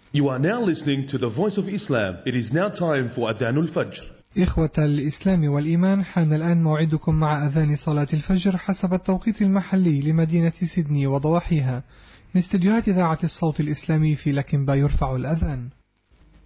You are now listening to the Voice of Islam. It is now time for Adhanul Fajr. إخوة الإسلام والإيمان، حان الآن موعدكم مع أذان صلاة الفجر حسب التوقيت المحلي لمدينة سيدني وضواحيها. من استديوهات إذاعة الصوت الإسلامي في لكنبا يرفع الأذان.